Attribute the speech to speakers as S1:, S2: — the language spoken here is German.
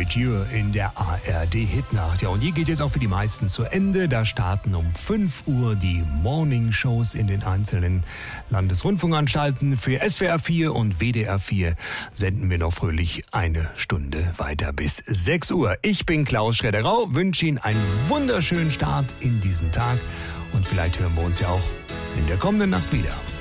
S1: Dieu in der ARD-Hitnacht. Ja, und die geht jetzt auch für die meisten zu Ende. Da starten um 5 Uhr die Morning-Shows in den einzelnen Landesrundfunkanstalten. Für SWR 4 und WDR 4 senden wir noch fröhlich eine Stunde weiter bis 6 Uhr. Ich bin Klaus Schredderau, wünsche Ihnen einen wunderschönen Start in diesen Tag. Und vielleicht hören wir uns ja auch in der kommenden Nacht wieder.